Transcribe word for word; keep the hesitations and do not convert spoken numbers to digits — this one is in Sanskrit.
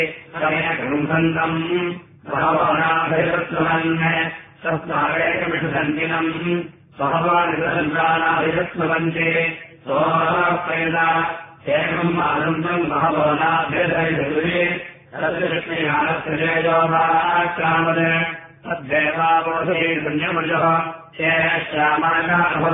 सन्तम् सहवानाभिरत्नवन् सस्मारेकमिषसन्दिनम् सहवानिसन्तानाभिरत्नवन्ते सोमप्रेदा एकम् आनन्दम् सहवानाभिरये तद्विष्णुयानस्य तद्देवावोधे पुण्यमजः श्यामानः